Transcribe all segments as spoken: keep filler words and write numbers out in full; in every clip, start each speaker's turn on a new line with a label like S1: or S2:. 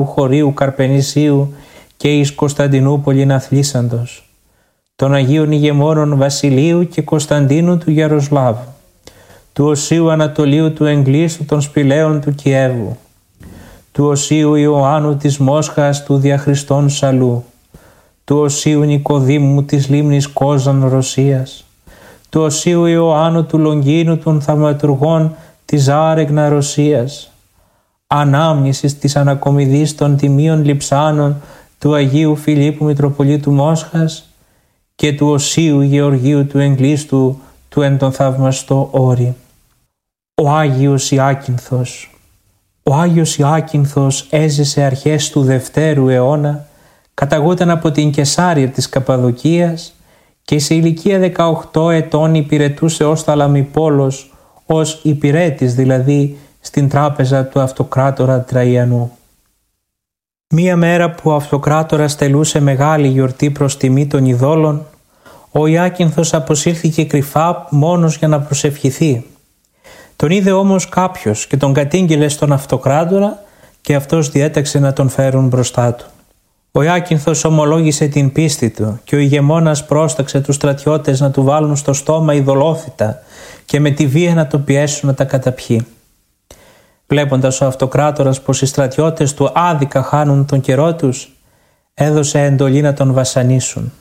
S1: Χωρίου Καρπενησίου και εις Κωνσταντινούπολην αθλήσαντος, των Αγίων Ηγεμόνων Βασιλείου και Κωνσταντίνου του Γεροσλάβου, του Οσίου Ανατολίου του Εγκλήστου των Σπηλαίων του Κιέβου, του Οσίου Ιωάννου της Μόσχας του Διαχριστών Σαλού, του Οσίου Νικοδήμου της λίμνης Κόζαν Ρωσίας, του Οσίου Ιωάννου του Λογγίνου των Θαυματουργών της Άρεγνα Ρωσίας, ανάμνησης της ανακομιδής των τιμίων λειψάνων του Αγίου Φιλίππου Μητροπολίτου Μόσχας και του Οσίου Γεωργίου του Εγκλήστου του εν τον θαυμαστό όρη. Ο Άγιος Ιάκυνθος. Ο Άγιος Ιάκυνθος έζησε αρχές του Δευτέρου αιώνα, καταγόταν από την Κεσάρια της Καπαδοκίας και σε ηλικία δεκαοκτώ ετών υπηρετούσε ως Θαλαμιπόλος, ως υπηρέτης δηλαδή στην τράπεζα του Αυτοκράτορα Τραϊανού. Μία μέρα που ο Αυτοκράτορας τελούσε μεγάλη γιορτή προς τιμή των ειδόλων, ο Ιάκυνθος αποσύρθηκε κρυφά μόνος για να προσευχηθεί. Τον είδε όμως κάποιος και τον κατήγγειλε στον Αυτοκράτορα και αυτός διέταξε να τον φέρουν μπροστά του. Ο Ιάκυνθος ομολόγησε την πίστη του και ο ηγεμόνας πρόσταξε τους στρατιώτες να του βάλουν στο στόμα ειδωλόφυτα και με τη βία να το πιέσουν να τα καταπιεί. Βλέποντας ο Αυτοκράτορας πως οι στρατιώτες του άδικα χάνουν τον καιρό τους, έδωσε εντολή να τον βασανίσουν.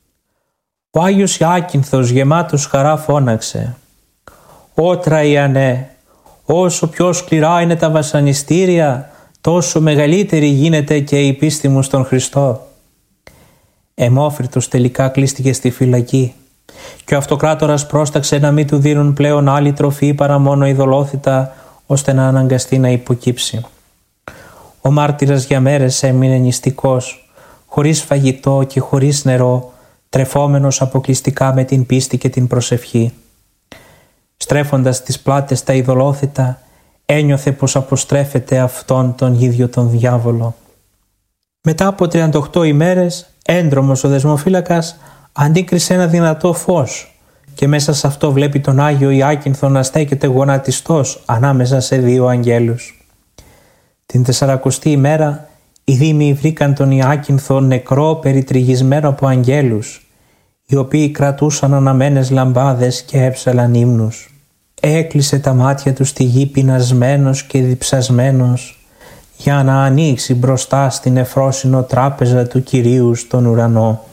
S1: Ο Άγιος Ιάκυνθος γεμάτος χαρά φώναξε «Ω Τραϊανέ, όσο πιο σκληρά είναι τα βασανιστήρια, τόσο μεγαλύτερη γίνεται και η πίστη μου στον Χριστό». Αιμόφριτος τελικά κλείστηκε στη φυλακή και ο Αυτοκράτορας πρόσταξε να μην του δίνουν πλέον άλλη τροφή παρά μόνο ειδωλόθυτα, ώστε να αναγκαστεί να υποκύψει. Ο μάρτυρας για μέρες έμεινε νηστικός, χωρίς φαγητό και χωρίς νερό, τρεφόμενος αποκλειστικά με την πίστη και την προσευχή. Στρέφοντας τις πλάτες στα ειδωλόθυτα, ένιωθε πως αποστρέφεται αυτόν τον ίδιο τον διάβολο. Μετά από τριάντα οκτώ ημέρες, έντρομος ο δεσμοφύλακας αντίκρισε ένα δυνατό φως και μέσα σε αυτό βλέπει τον Άγιο Ιάκυνθο να στέκεται γονατιστός ανάμεσα σε δύο αγγέλους. Την τεσσαρακοστή ημέρα οι δήμοι βρήκαν τον Ιάκυνθο νεκρό περιτριγισμένο από αγγέλους, οι οποίοι κρατούσαν αναμένες λαμπάδες και έψαλαν ύμνους. Έκλεισε τα μάτια του στη γη πεινασμένος και διψασμένος για να ανοίξει μπροστά στην εφρόσινο τράπεζα του Κυρίου στον ουρανό.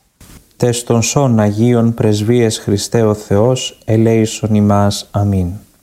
S1: Τες των σών Αγίων Πρεσβείες Χριστέ ο Θεός ελέησον ημάς. Αμήν.